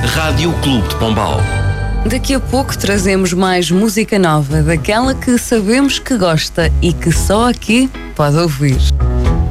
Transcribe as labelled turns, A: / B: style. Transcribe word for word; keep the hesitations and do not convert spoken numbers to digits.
A: Rádio Clube de Pombal.
B: Daqui a pouco trazemos mais música nova, daquela que sabemos que gosta e que só aqui pode ouvir.